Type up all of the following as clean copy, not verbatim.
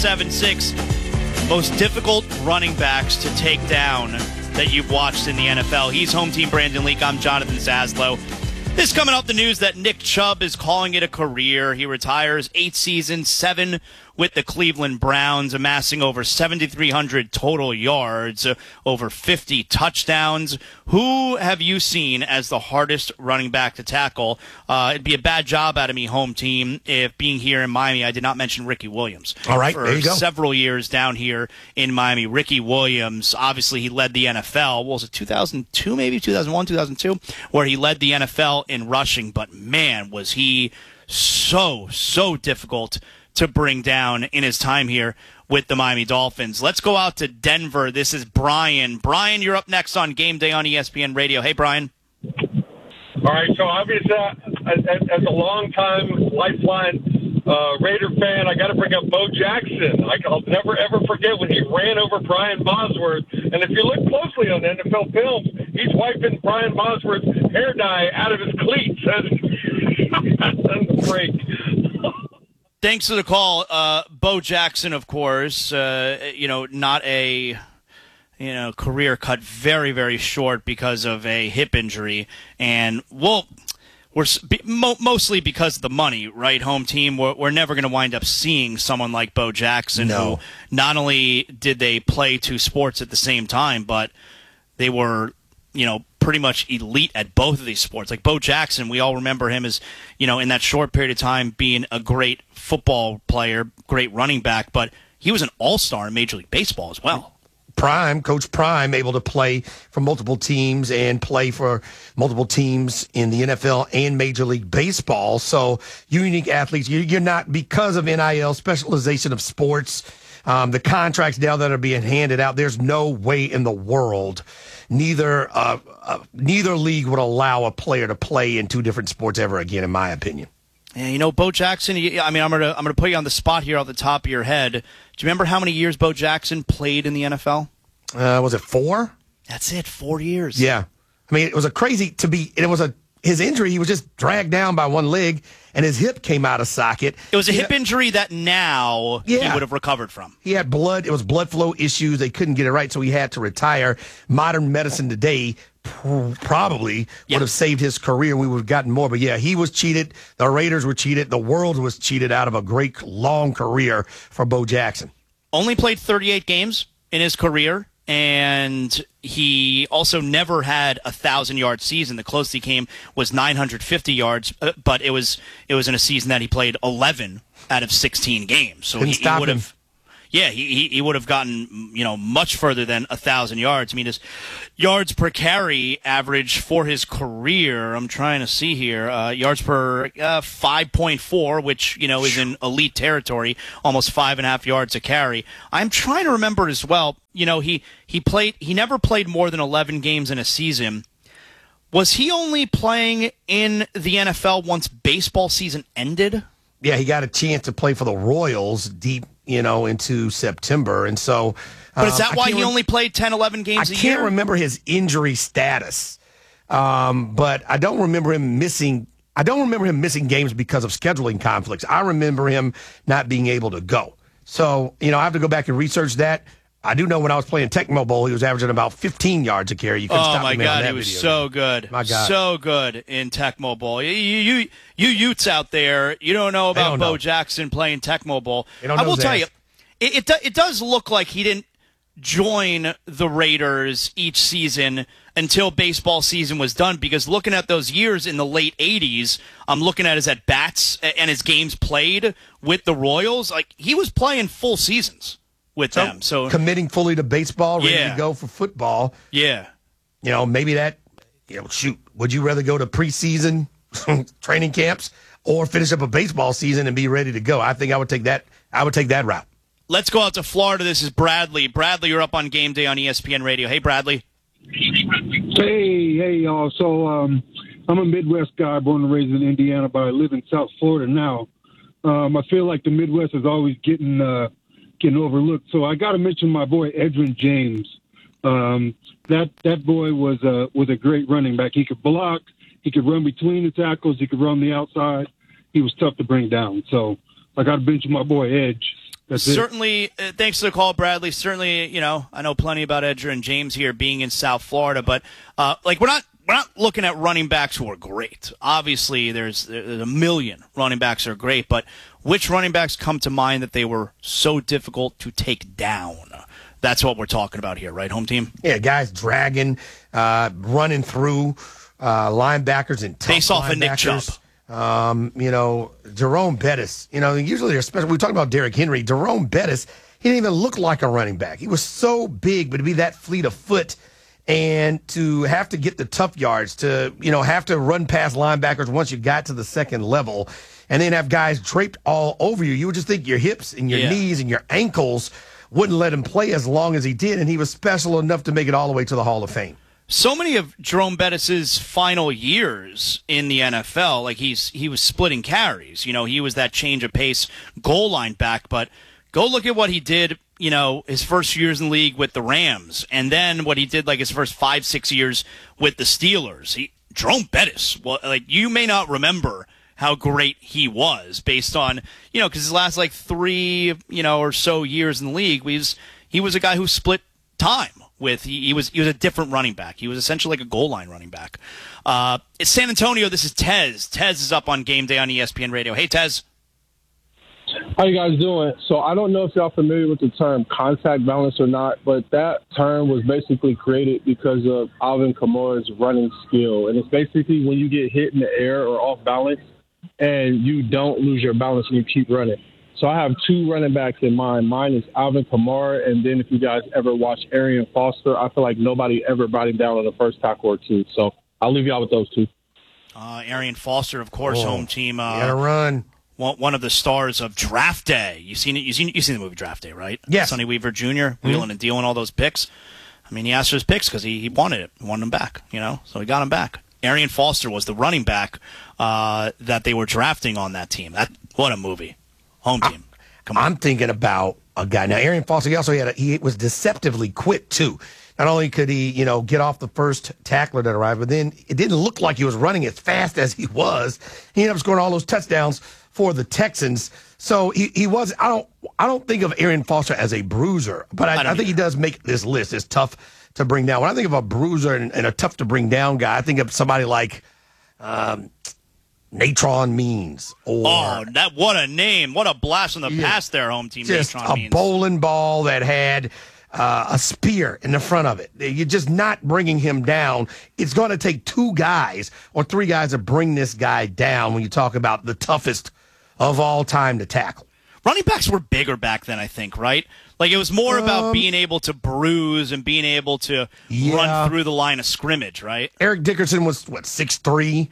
7-6 most difficult running backs to take down that you've watched in the NFL. He's Home Team Brandon Leak. I'm Jonathan Zaslow. This coming off the news that Nick Chubb is calling it a career. He retires 8 seasons, 7 with the Cleveland Browns, amassing over 7,300 total yards, over 50 touchdowns. Who have you seen as the hardest running back to tackle? It'd be a bad job out of me, Home Team, if being here in Miami, I did not mention Ricky Williams. All right, there you go. For several years down here in Miami, Ricky Williams, obviously he led the NFL. What was it, 2002 maybe? 2001, 2002? Where he led the NFL in rushing, but man, was he so difficult to bring down in his time here with the Miami Dolphins. Let's go out to Denver. This is Brian. Brian, you're up next on Game Day on ESPN Radio. Hey, Brian. All right, so obviously, as a long-time Lifeline Raider fan, I got to bring up Bo Jackson. I'll never, ever forget when he ran over Brian Bosworth. And if you look closely on NFL films, he's wiping Brian Bosworth's hair dye out of his cleats. That's a break. Thanks for the call. Bo Jackson, of course, not a career cut very, very short because of a hip injury. And, mostly because of the money, right, Home Team? We're never going to wind up seeing someone like Bo Jackson, who not only did they play 2 sports at the same time, but they were, pretty much elite at both of these sports. Like Bo Jackson, we all remember him as, in that short period of time being a great football player, great running back, but he was an all-star in Major League Baseball as well. Coach Prime, able to play for multiple teams and play for multiple teams in the NFL and Major League Baseball. So unique athletes. You're not, because of NIL, specialization of sports, the contracts now that are being handed out, there's no way in the world neither league would allow a player to play in 2 different sports ever again, in my opinion. Yeah, Bo Jackson, I'm gonna put you on the spot here off the top of your head. Do you remember how many years Bo Jackson played in the NFL? Was it 4? That's it, 4 years. Yeah. I mean, it was his injury, he was just dragged down by one leg, and his hip came out of socket. It was a hip injury that now he would have recovered from. He had blood flow issues. They couldn't get it right, so he had to retire. Modern medicine today probably would have saved his career. We would have gotten more. But, yeah, he was cheated. The Raiders were cheated. The world was cheated out of a great, long career for Bo Jackson. Only played 38 games in his career. And he also never had a 1,000-yard season. The closest he came was 950 yards, but it was in a season that he played 11 out of 16 games. So he would have, he would have gotten much further than 1,000 yards. I mean, his yards per carry average for his career, I'm trying to see here, yards per 5.4, which is in elite territory, almost 5.5 yards a carry. I'm trying to remember as well. He never played more than 11 games in a season. Was he only playing in the NFL once baseball season ended? Yeah, he got a chance to play for the Royals deep, into September. And so, but is that why he only played 10, 11 games a year? I can't remember his injury status. But I don't remember him missing games because of scheduling conflicts. I remember him not being able to go. So, I have to go back and research that. I do know when I was playing Tecmo Bowl, he was averaging about 15 yards a carry. You couldn't stop my me God, on that he was video. so good. My God. So good in Tecmo Bowl. You Utes out there, you don't know about Bo Jackson playing Tecmo Bowl. I will tell you, it does look like he didn't join the Raiders each season until baseball season was done, because looking at those years in the late 80s, I'm looking at his at-bats and his games played with the Royals. Like, he was playing full seasons with them. So committing fully to baseball, ready to go for football. Yeah. Maybe that, would you rather go to preseason training camps or finish up a baseball season and be ready to go? I think I would take that route. Let's go out to Florida. This is Bradley. Bradley, you're up on Game Day on ESPN Radio. Hey, Bradley. Hey, y'all. So I'm a Midwest guy, born and raised in Indiana, but I live in South Florida now. I feel like the Midwest is always getting overlooked. So I got to mention my boy Edgerrin James. That boy was a great running back. He could block. He could run between the tackles. He could run the outside. He was tough to bring down. So I got to mention my boy Edge. That's it. Certainly, thanks for the call, Bradley. Certainly, I know plenty about Edger and James here being in South Florida, but we're not looking at running backs who are great. Obviously, there's a million running backs that are great, but which running backs come to mind that they were so difficult to take down? That's what we're talking about here, right, home team? Yeah, guys dragging, running through linebackers and tough Face off of Nick Chubb. Jerome Bettis. Usually they're special. We were talking about Derrick Henry. Jerome Bettis, he didn't even look like a running back. He was so big, but to be that fleet of foot and to have to get the tough yards, to, have to run past linebackers once you got to the second level, and then have guys draped all over you, you would just think your hips and your knees and your ankles wouldn't let him play as long as he did, and he was special enough to make it all the way to the Hall of Fame. So many of Jerome Bettis' final years in the NFL, like he was splitting carries. He was that change of pace goal line back, but go look at what he did, his first years in the league with the Rams, and then what he did like his first 5-6 years with the Steelers. Jerome Bettis, you may not remember how great he was based on, because his last 3, or so years in the league, he was a guy who split time with, he was a different running back. He was essentially like a goal line running back. It's San Antonio. This is Tez. Tez is up on Game Day on ESPN Radio. Hey, Tez. How you guys doing? So I don't know if y'all familiar with the term contact balance or not, but that term was basically created because of Alvin Kamara's running skill. And it's basically when you get hit in the air or off balance and you don't lose your balance and you keep running. So I have 2 running backs in mind. Mine is Alvin Kamara, and then if you guys ever watch Arian Foster, I feel like nobody ever brought him down on the first tackle or 2. So I'll leave y'all with those 2. Arian Foster, of course, home team. Gotta run. One of the stars of Draft Day. You seen it? You seen the movie Draft Day, right? Yes. Sonny Weaver Jr. Wheeling and dealing all those picks. I mean, he asked for his picks because he wanted it. He wanted them back, so he got them back. Arian Foster was the running back that they were drafting on that team. What a movie. Home team. Come on. I'm thinking about a guy. Now, Arian Foster, he was deceptively quick, too. Not only could he, get off the first tackler that arrived, but then it didn't look like he was running as fast as he was. He ended up scoring all those touchdowns for the Texans. So he was, I don't think of Arian Foster as a bruiser, but I think he does make this list. It's tough to bring down. When I think of a bruiser and a tough to bring down guy, I think of somebody like Natron Means. What a name. What a blast from the past there, home team. Just Natron Means. A bowling ball that had a spear in the front of it. You're just not bringing him down. It's going to take 2 guys or 3 guys to bring this guy down when you talk about the toughest of all time to tackle. Running backs were bigger back then, I think, right? Like, it was more about being able to bruise and being able to run through the line of scrimmage, right? Eric Dickerson was, 6'3"?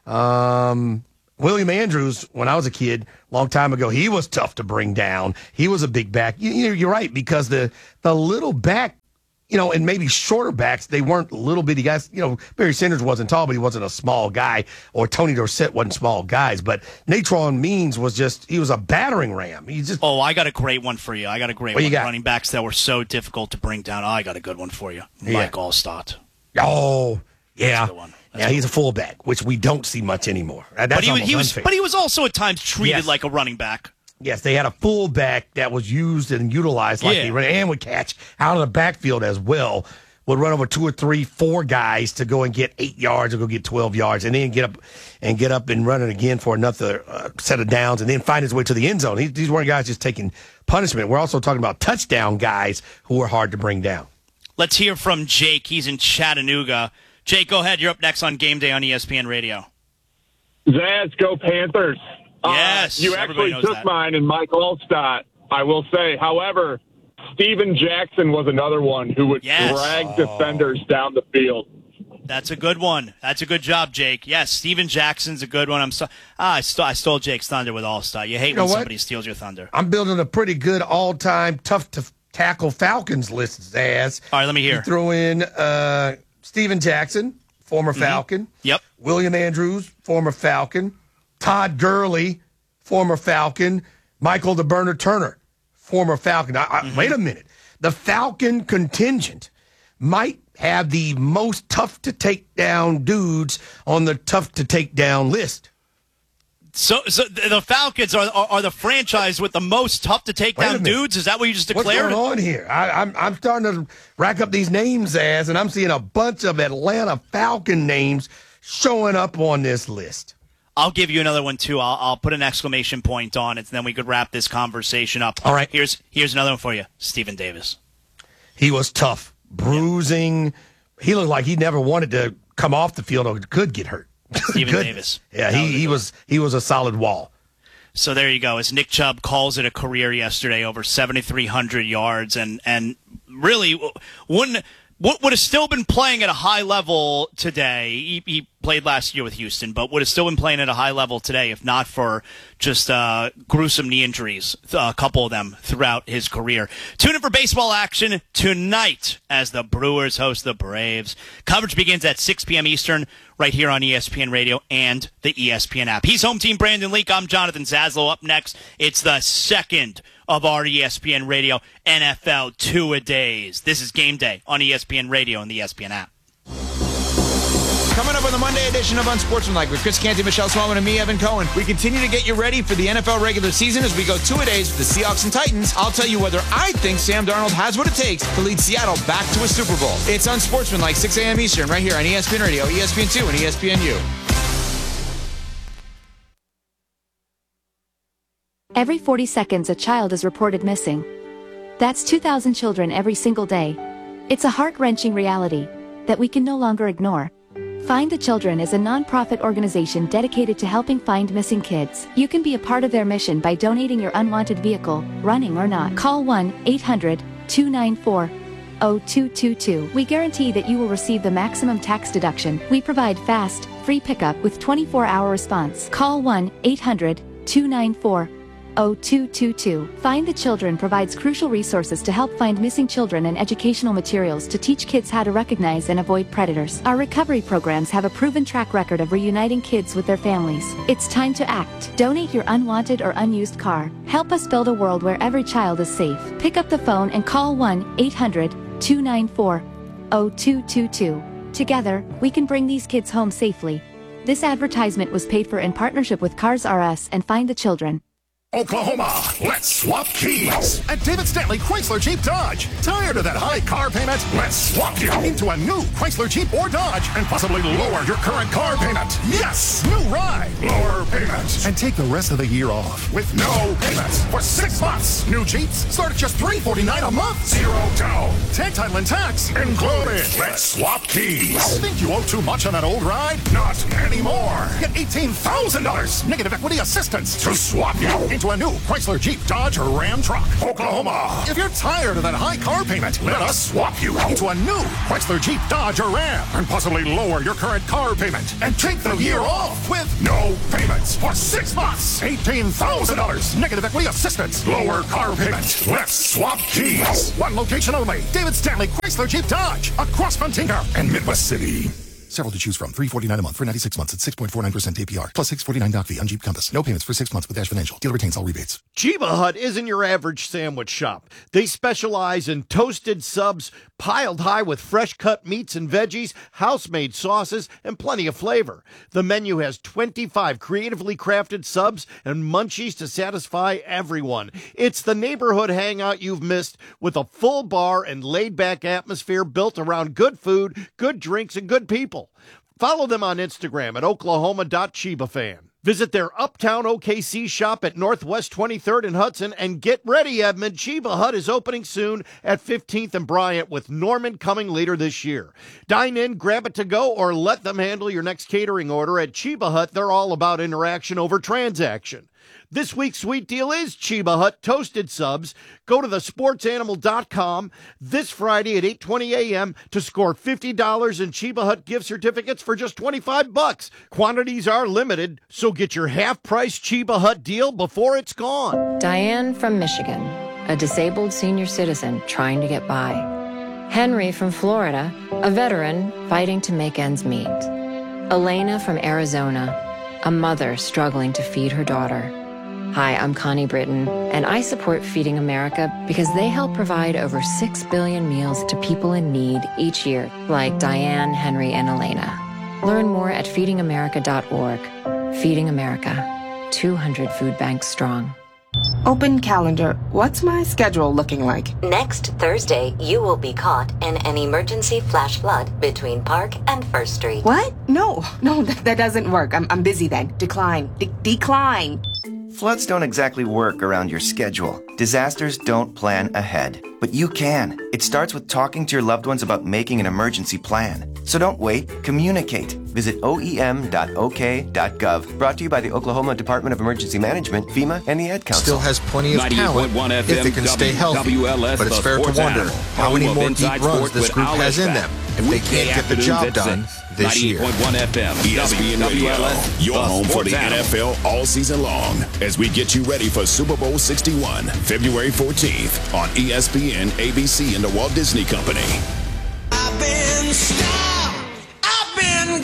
William Andrews, when I was a kid, long time ago, he was tough to bring down. He was a big back. You're right, because the little back, and maybe shorter backs, they weren't little bitty guys. Barry Sanders wasn't tall, but he wasn't a small guy, or Tony Dorsett wasn't small guys. But Natron Means he was a battering ram. I got a great one for you. What you got? Running backs that were so difficult to bring down. I got a good one for you. Mike Allstott. Oh, yeah. That's a good one. Yeah, he's a fullback, which we don't see much anymore. But he was also at times treated like a running back. Yes, they had a fullback that was used and utilized like he ran, and would catch out of the backfield as well. Would run over 2 or 3, 4 guys to go and get 8 yards or go get 12 yards, and then get up and run it again for another set of downs, and then find his way to the end zone. These weren't guys just taking punishment. We're also talking about touchdown guys who were hard to bring down. Let's hear from Jake. He's in Chattanooga. Jake, go ahead. You're up next on Game Day on ESPN Radio. Zaz, go Panthers. Yes. You actually took mine and Mike Allstott, I will say. However, Steven Jackson was another one who would drag defenders down the field. That's a good one. That's a good job, Jake. Yes, Steven Jackson's a good one. I stole Jake's thunder with Allstott. You hate when somebody steals your thunder. I'm building a pretty good all-time tough-to-tackle Falcons list, Zaz. All right, let me hear. You throw in Steven Jackson, former Falcon. Yep. William Andrews, former Falcon. Todd Gurley, former Falcon. Michael the Burner Turner, former Falcon. Wait a minute. The Falcon contingent might have the most tough-to-take-down dudes on the tough-to-take-down list. So the Falcons are the franchise with the most tough to take down dudes. Is that what you just declared? What's going on here? I'm starting to rack up these names and I'm seeing a bunch of Atlanta Falcon names showing up on this list. I'll give you another one too. I'll put an exclamation point on it, and then we could wrap this conversation up. All right. Here's another one for you. Stephen Davis. He was tough, bruising. He looked like he never wanted to come off the field or could get hurt. Stephen Davis. Yeah, he was a solid wall. So there you go. As Nick Chubb calls it a career yesterday, over 7,300 yards, and really would have still been playing at a high level today. He played last year with Houston, but would have still been playing at a high level today if not for just gruesome knee injuries, a couple of them throughout his career. Tune in for baseball action tonight as the Brewers host the Braves. Coverage begins at 6 p.m. Eastern right here on ESPN Radio and the ESPN app. He's home team Brandon Leak. I'm Jonathan Zaslow. Up next, it's the second of our ESPN Radio NFL Two-A-Days. This is Game Day on ESPN Radio and the ESPN app. Coming up on the Monday edition of Unsportsmanlike with Chris Canty, Michelle Swellman, and me, Evan Cohen. We continue to get you ready for the NFL regular season as we go two-a-days with the Seahawks and Titans. I'll tell you whether I think Sam Darnold has what it takes to lead Seattle back to a Super Bowl. It's Unsportsmanlike, 6 a.m. Eastern, right here on ESPN Radio, ESPN2, and ESPNU. Every 40 seconds, a child is reported missing. That's 2,000 children every single day. It's a heart-wrenching reality that we can no longer ignore. Find the Children is a non-profit organization dedicated to helping find missing kids. You can be a part of their mission by donating your unwanted vehicle, running or not. Call 1-800-294-0222. We guarantee that you will receive the maximum tax deduction. We provide fast, free pickup with 24-hour response. Call 1-800-294-0222. Find the Children provides crucial resources to help find missing children and educational materials to teach kids how to recognize and avoid predators. Our recovery programs have a proven track record of reuniting kids with their families. It's time to act. Donate your unwanted or unused car. Help us build a world where every child is safe. Pick up the phone and call 1-800-294-0222. Together, we can bring these kids home safely. This advertisement was paid for in partnership with Cars R Us and Find the Children. Oklahoma, let's swap keys at David Stanley Chrysler Jeep Dodge. Tired of that high car payment? Let's swap you into a new Chrysler Jeep or Dodge and possibly lower your current car payment. Yes, new ride, lower payment, and take the rest of the year off with no payments for 6 months. New Jeeps start at just $349 a month, 0 down, tag title and tax included. Let's swap keys. Think you owe too much on that old ride? Not anymore. Get $18,000 negative equity assistance to swap you into a new Chrysler Jeep Dodge or Ram truck. Oklahoma, if you're tired of that high car payment, let us swap you into a new Chrysler Jeep Dodge or Ram and possibly lower your current car payment and take the year off with no payments for 6 months. $18,000 negative equity assistance, lower car payment. Let's swap keys. One location only. David Stanley Chrysler Jeep Dodge across from Tinker and Midwest City. Several to choose from. $349 a month for 96 months at 6.49% APR. Plus $649 doc fee on Jeep Compass. No payments for 6 months with Dash Financial. Dealer retains all rebates. Cheba Hut isn't your average sandwich shop. They specialize in toasted subs piled high with fresh-cut meats and veggies, house-made sauces, and plenty of flavor. The menu has 25 creatively crafted subs and munchies to satisfy everyone. It's the neighborhood hangout you've missed with a full bar and laid-back atmosphere built around good food, good drinks, and good people. Follow them on Instagram at oklahoma.chibafan. Visit their Uptown OKC shop at Northwest 23rd and Hudson, and get ready, Edmond. Cheba Hut is opening soon at 15th and Bryant, with Norman coming later this year. Dine in, grab it to go, or let them handle your next catering order. At Cheba Hut, they're all about interaction over transaction. This week's sweet deal is Cheba Hut Toasted Subs. Go to thesportsanimal.com this Friday at 8:20 a.m. to score $50 in Cheba Hut gift certificates for just $25. Quantities are limited, so get your half-price Cheba Hut deal before it's gone. Diane from Michigan, a disabled senior citizen trying to get by. Henry from Florida, a veteran fighting to make ends meet. Elena from Arizona, a mother struggling to feed her daughter. Hi, I'm Connie Britton, and I support Feeding America because they help provide over 6 billion meals to people in need each year, like Diane, Henry, and Elena. Learn more at feedingamerica.org. Feeding America. 200 food banks strong. Open calendar. What's my schedule looking like? Next Thursday, you will be caught in an emergency flash flood between Park and First Street. What? No, that doesn't work. I'm busy then. Decline. Decline. Floods don't exactly work around your schedule. Disasters don't plan ahead. But you can. It starts with talking to your loved ones about making an emergency plan. So don't wait. Communicate. Visit oem.ok.gov. Brought to you by the Oklahoma Department of Emergency Management, FEMA, and the Ad Council. Still has plenty of talent if they can stay healthy. But it's fair to wonder how many more deep runs this group has in them if they can't get the job done this year. 98.1 FM, ESPN Radio, your home for the NFL all season long as we get you ready for Super Bowl 61, February 14th on ESPN, ABC, and the Walt Disney Company. I've been stopped, I've been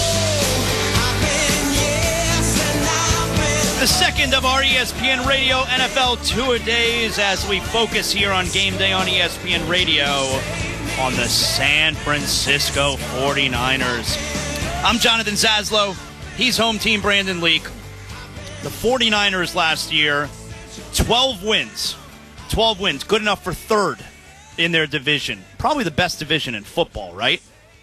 The second of our ESPN Radio NFL Two-A-Days as we focus here on Game Day on ESPN Radio on the San Francisco 49ers. I'm Jonathan Zaslow. He's home team Brandon Leak. The 49ers last year, 12 wins. 12 wins. Good enough for third in their division. Probably the best division in football, right?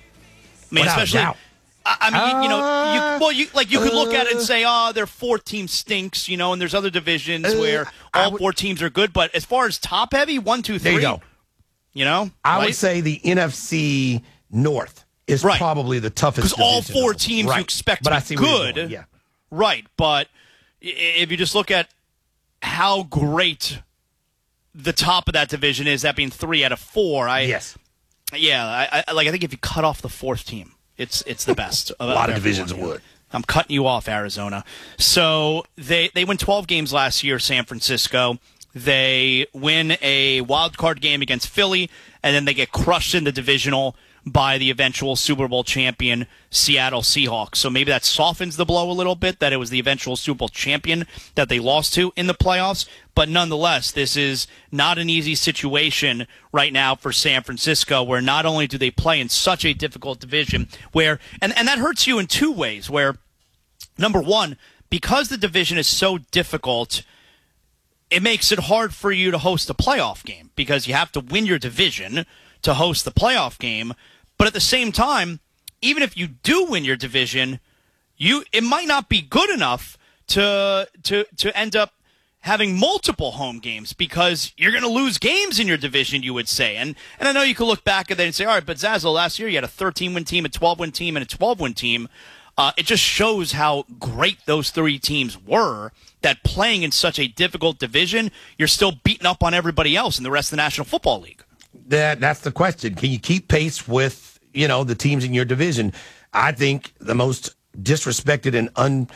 I mean, especially... I mean, you could look at it and say, their fourth team stinks, and there's other divisions where all four teams are good. But as far as top heavy, 1, 2, 3, there you go. I would say the NFC North is probably the toughest because all four teams you expect to be good. Yeah. Right. But if you just look at how great the top of that division is, that being 3 out of 4, yes. Yeah, I think if you cut off the fourth team, it's the best. A lot of divisions would. I'm cutting you off, Arizona. So they win 12 games last year, San Francisco. They win a wild card game against Philly, and then they get crushed in the divisional by the eventual Super Bowl champion Seattle Seahawks. So maybe that softens the blow a little bit that it was the eventual Super Bowl champion that they lost to in the playoffs. But nonetheless, this is not an easy situation right now for San Francisco, where not only do they play in such a difficult division, where and that hurts you in two ways, where, number one, because the division is so difficult, it makes it hard for you to host a playoff game because you have to win your division to host the playoff game. But at the same time, even if you do win your division, it might not be good enough to end up having multiple home games because you're going to lose games in your division, you would say. And I know you could look back at that and say, all right, but Zazzle, last year you had a 13-win team, a 12-win team, and a 12-win team. It just shows how great those three teams were, that playing in such a difficult division, you're still beating up on everybody else in the rest of the National Football League. That's the question. Can you keep pace with, the teams in your division? I think the most disrespected and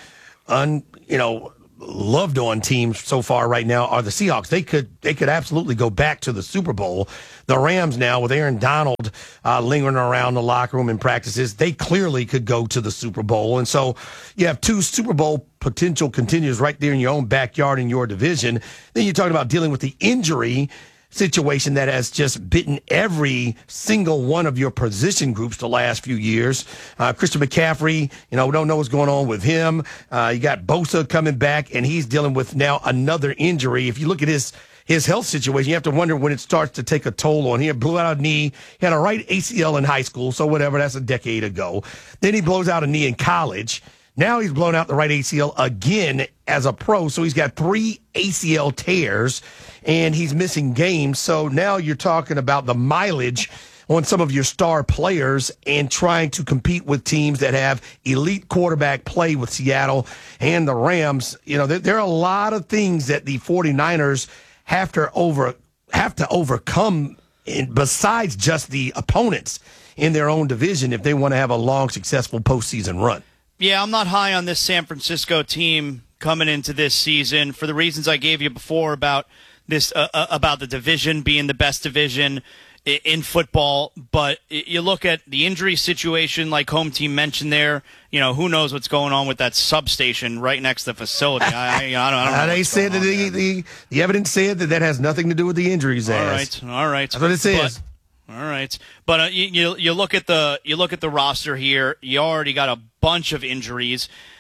loved on teams so far right now are the Seahawks. They could absolutely go back to the Super Bowl. The Rams now, with Aaron Donald lingering around the locker room and practices, they clearly could go to the Super Bowl. And so you have two Super Bowl potential contenders right there in your own backyard in your division. Then you're talking about dealing with the injury situation that has just bitten every single one of your position groups the last few years. Christian McCaffrey, we don't know what's going on with him. You got Bosa coming back, and he's dealing with now another injury. If you look at his health situation, you have to wonder when it starts to take a toll on him. He blew out a knee. He had a right ACL in high school, so whatever, that's a decade ago. Then he blows out a knee in college. Now he's blown out the right ACL again as a pro, so he's got 3 ACL tears, and he's missing games. So now you're talking about the mileage on some of your star players and trying to compete with teams that have elite quarterback play with Seattle and the Rams. There are a lot of things that the 49ers have to overcome besides just the opponents in their own division if they want to have a long, successful postseason run. Yeah, I'm not high on this San Francisco team coming into this season for the reasons I gave you before about this, about the division being the best division in football. But you look at the injury situation, like home team mentioned there. Who knows what's going on with that substation right next to the facility? I don't know. They said that the evidence said that has nothing to do with the injuries. All right. That's what it says. All right, but you look at the roster here. You already got a bunch of injuries,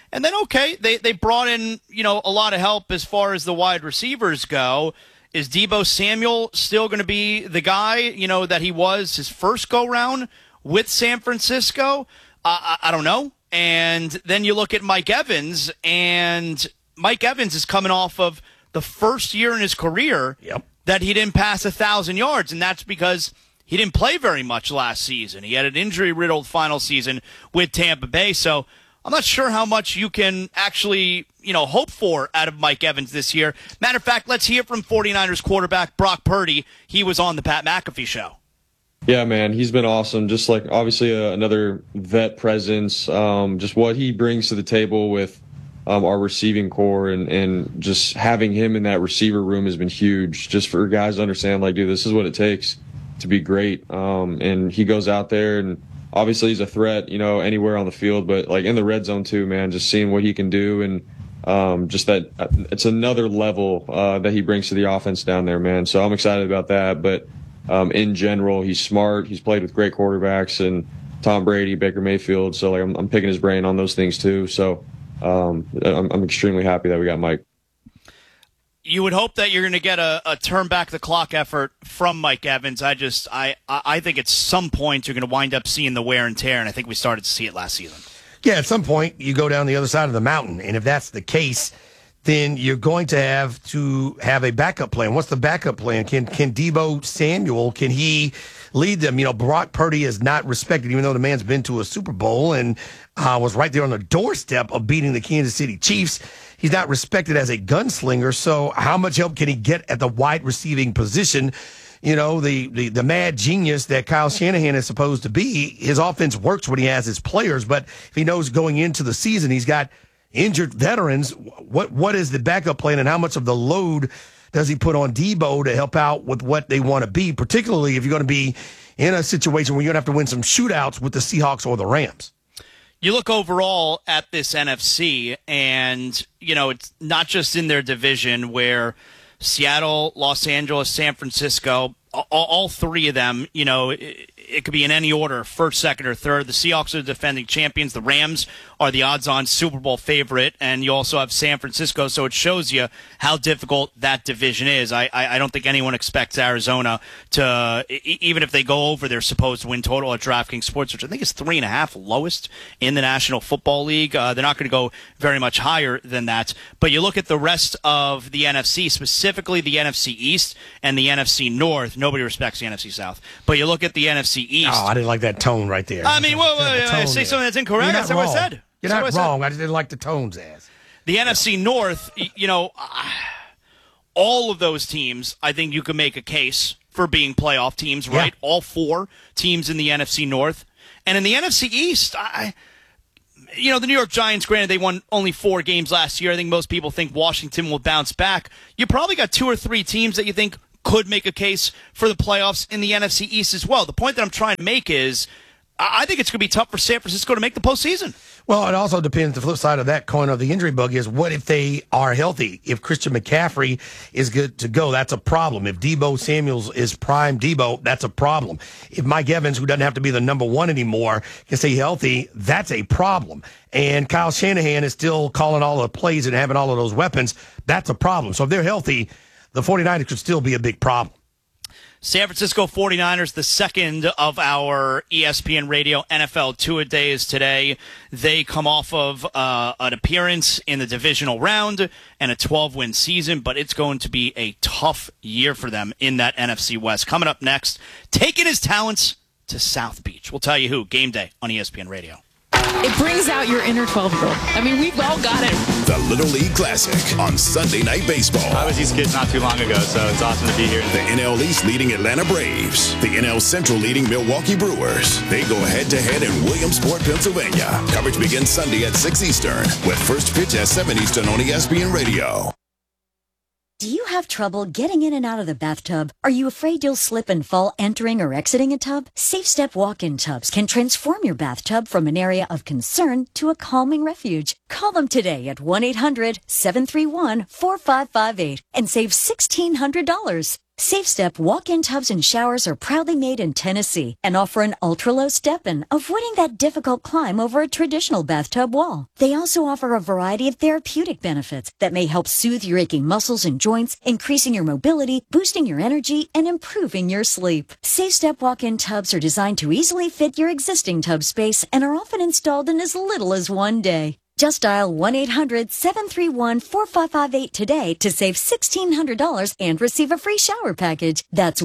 And then, okay, they brought in, a lot of help as far as the wide receivers go. Is Deebo Samuel still going to be the guy, that he was his first go-round with San Francisco? I don't know. And then you look at Mike Evans, and Mike Evans is coming off of the first year in his career that he didn't pass 1,000 yards, and that's because he didn't play very much last season. He had an injury-riddled final season with Tampa Bay, so I'm not sure how much you can actually, hope for out of Mike Evans this year. Matter of fact, let's hear from 49ers quarterback Brock Purdy. He was on the Pat McAfee show. Yeah, man, he's been awesome. Just like obviously another vet presence, just what he brings to the table with our receiving core and just having him in that receiver room has been huge just for guys to understand, like, dude, this is what it takes to be great. And he goes out there and obviously he's a threat, anywhere on the field, but like in the red zone too, man, just seeing what he can do. And just that it's another level that he brings to the offense down there, man. So I'm excited about that. But in general, he's smart. He's played with great quarterbacks and Tom Brady, Baker Mayfield. So like I'm picking his brain on those things too. So I'm extremely happy that we got Mike. You would hope that you're going to get a turn back the clock effort from Mike Evans. I think at some point you're going to wind up seeing the wear and tear, and I think we started to see it last season. Yeah, at some point you go down the other side of the mountain, and if that's the case, then you're going to have a backup plan. What's the backup plan? Can Deebo Samuel, can he lead them? Brock Purdy is not respected, even though the man's been to a Super Bowl and was right there on the doorstep of beating the Kansas City Chiefs. He's not respected as a gunslinger, so how much help can he get at the wide receiving position? The mad genius that Kyle Shanahan is supposed to be, his offense works when he has his players, but if he knows going into the season he's got injured veterans, what is the backup plan and how much of the load does he put on Deebo to help out with what they want to be, particularly if you're going to be in a situation where you're going to have to win some shootouts with the Seahawks or the Rams? You look overall at this NFC, and, it's not just in their division where Seattle, Los Angeles, San Francisco, all three of them, it could be in any order, first, second, or third. The Seahawks are the defending champions. The Rams are the odds-on Super Bowl favorite, and you also have San Francisco, so it shows you how difficult that division is. I don't think anyone expects Arizona to, even if they go over their supposed win total at DraftKings Sports, which I think is 3.5, lowest in the National Football League. They're not going to go very much higher than that. But you look at the rest of the NFC, specifically the NFC East and the NFC North. Nobody respects the NFC South. But you look at the NFC East. Oh, I didn't like that tone right there. I mean, say something that's incorrect. That's what I said. You're not wrong. I just didn't like the tones, ass. The NFC North, all of those teams, I think you can make a case for being playoff teams, right? Yeah. All four teams in the NFC North. And in the NFC East, the New York Giants, granted, they won only 4 games last year. I think most people think Washington will bounce back. You probably got 2 or 3 teams that you think could make a case for the playoffs in the NFC East as well. The point that I'm trying to make is I think it's going to be tough for San Francisco to make the postseason. Well, it also depends. The flip side of that coin of the injury bug is what if they are healthy? If Christian McCaffrey is good to go, that's a problem. If Deebo Samuels is prime Deebo, that's a problem. If Mike Evans, who doesn't have to be the number one anymore, can stay healthy, that's a problem. And Kyle Shanahan is still calling all the plays and having all of those weapons, that's a problem. So if they're healthy, the 49ers could still be a big problem. San Francisco 49ers, the second of our ESPN Radio NFL two-a-days today. They come off of an appearance in the divisional round and a 12-win season, but it's going to be a tough year for them in that NFC West. Coming up next, taking his talents to South Beach. We'll tell you who. Game day on ESPN Radio. It brings out your inner 12-year-old. I mean, we've all got it. The Little League Classic on Sunday Night Baseball. I was these kids not too long ago, so it's awesome to be here. The NL East leading Atlanta Braves. The NL Central leading Milwaukee Brewers. They go head-to-head in Williamsport, Pennsylvania. Coverage begins Sunday at 6 Eastern, with first pitch at 7 Eastern on ESPN Radio. Do you have trouble getting in and out of the bathtub? Are you afraid you'll slip and fall entering or exiting a tub? Safe Step walk-in tubs can transform your bathtub from an area of concern to a calming refuge. Call them today at 1-800-731-4558 and save $1,600. SafeStep walk-in tubs and showers are proudly made in Tennessee and offer an ultra-low step-in, avoiding that difficult climb over a traditional bathtub wall. They also offer a variety of therapeutic benefits that may help soothe your aching muscles and joints, increasing your mobility, boosting your energy, and improving your sleep. SafeStep walk-in tubs are designed to easily fit your existing tub space and are often installed in as little as one day. Just dial 1-800-731-4558 today to save $1,600 and receive a free shower package. That's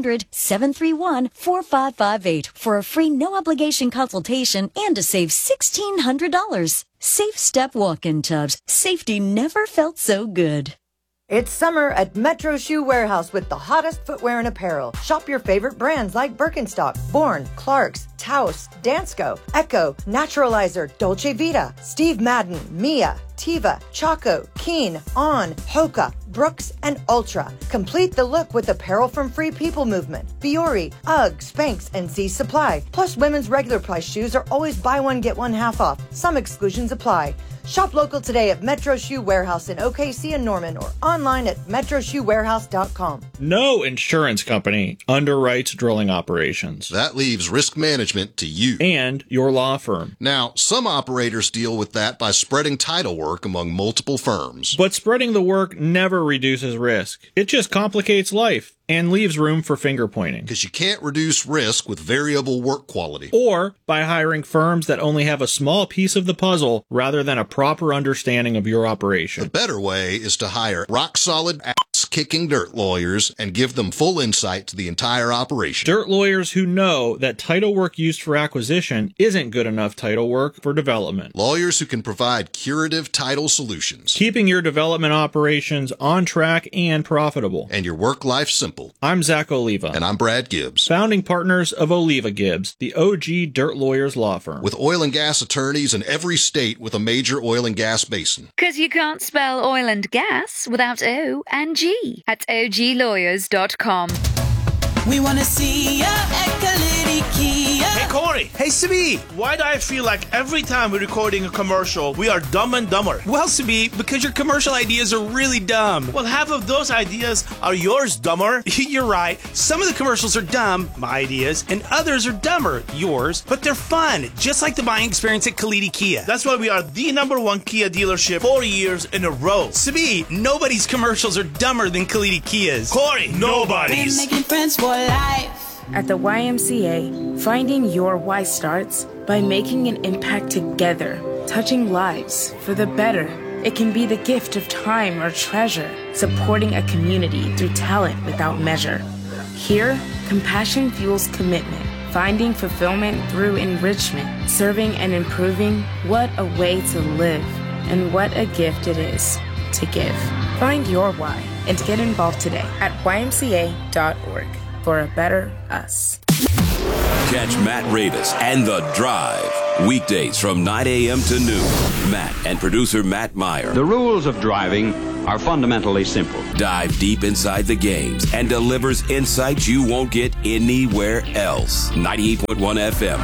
1-800-731-4558 for a free no-obligation consultation and to save $1,600. SafeStep walk-in tubs. Safety never felt so good. It's summer at Metro Shoe Warehouse with the hottest footwear and apparel. Shop your favorite brands like Birkenstock, Bourne, Clarks, Taos, Dansko, Echo, Naturalizer, Dolce Vita, Steve Madden, Mia, Tiva, Chaco, Keen, On, Hoka, Brooks, and Ultra. Complete the look with apparel from Free People Movement, Fiore, UGG, Spanx, and Z Supply. Plus, women's regular price shoes are always buy one, get one half off. Some exclusions apply. Shop local today at Metro Shoe Warehouse in OKC and Norman or online at metroshoewarehouse.com. No insurance company underwrites drilling operations. That leaves risk management to you and your law firm. Now, some operators deal with that by spreading title work among multiple firms. But spreading the work never reduces risk. It just complicates life and leaves room for finger pointing. Because you can't reduce risk with variable work quality. Or by hiring firms that only have a small piece of the puzzle rather than a proper understanding of your operation. The better way is to hire rock-solid, ass-kicking dirt lawyers and give them full insight to the entire operation. Dirt lawyers who know that title work used for acquisition isn't good enough title work for development. Lawyers who can provide curative title solutions. Keeping your development operations on track and profitable. And your work life simple. I'm Zach Oliva. And I'm Brad Gibbs. Founding partners of Oliva Gibbs, the OG Dirt Lawyers law firm. With oil and gas attorneys in every state with a major oil and gas basin. Because you can't spell oil and gas without O and G at oglawyers.com. We want to see ya at Kalidi Kia. Hey, Corey. Hey, Sibi. Why do I feel like every time we're recording a commercial, we are dumb and dumber? Well, Sibi, because your commercial ideas are really dumb. Well, half of those ideas are yours, dumber. You're right. Some of the commercials are dumb, my ideas, and others are dumber, yours, but they're fun, just like the buying experience at Kalidi Kia. That's why we are the #1 Kia dealership 4 years in a row. Sibi, nobody's commercials are dumber than Kalidi Kia's. Corey, nobody's. We're making friends for life. At the YMCA, finding your why starts by making an impact together, touching lives for the better. It can be the gift of time or treasure, supporting a community through talent without measure. Here, compassion fuels commitment, finding fulfillment through enrichment, serving and improving. What a way to live, and what a gift it is to give. Find your why and get involved today at ymca.org. for a better us. Catch Matt Ravis and The Drive weekdays from 9 a.m. to noon. Matt and producer Matt Meyer. The rules of driving are fundamentally simple. Dive deep inside the games and delivers insights you won't get anywhere else. 98.1 FM,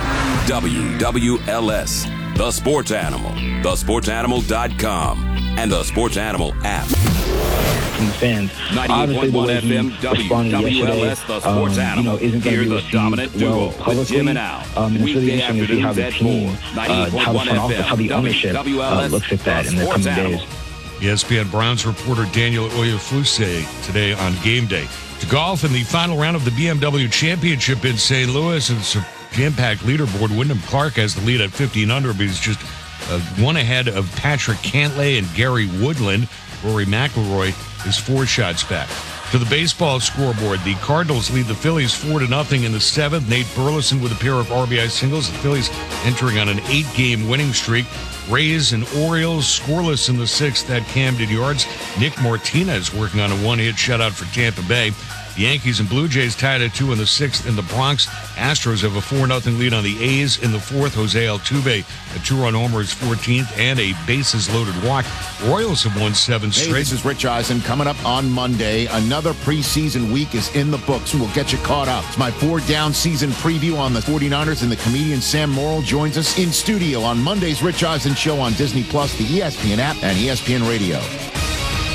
WWLS, The Sports Animal, thesportsanimal.com, and the Sports Animal app. And the fans. 98.1 FM, WWLS, The Sports Animal. Isn't going to be the dominant duo with Jim and Al. And it's really interesting to see how the team, how the front office, how the ownership looks at that in the coming days. ESPN Browns reporter Daniel Oyefuse today on Game Day. To golf in the final round of the BMW Championship in St. Louis, it's a jam-packed leaderboard. Wyndham Clark has the lead at 15 under, but he's just one ahead of Patrick Cantlay and Gary Woodland. Rory McIlroy is 4 shots back. To the baseball scoreboard, the Cardinals lead the Phillies 4-0 in the 7th. Nate Burleson with a pair of RBI singles. The Phillies entering on an 8-game winning streak. Rays and Orioles scoreless in the 6th at Camden Yards. Nick Martinez working on a 1-hit shutout for Tampa Bay. The Yankees and Blue Jays tied at 2 in the 6th in the Bronx. Astros have a 4-0 lead on the A's in the 4th. Jose Altuve, a 2-run homer, is 14th, and a bases-loaded walk. Royals have won 7 straight. Hey, this is Rich Eisen. Coming up on Monday, another preseason week is in the books, and we'll get you caught up. It's my 4-down season preview on the 49ers, and the comedian Sam Morrill joins us in studio on Monday's Rich Eisen Show on Disney+, the ESPN app, and ESPN Radio.